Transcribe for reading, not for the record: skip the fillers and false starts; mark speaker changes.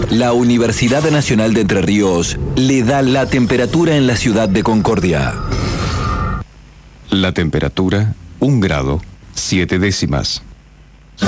Speaker 1: La Universidad Nacional de Entre Ríos le da la temperatura en la ciudad de Concordia.
Speaker 2: La temperatura, 1 grado, 7 décimas.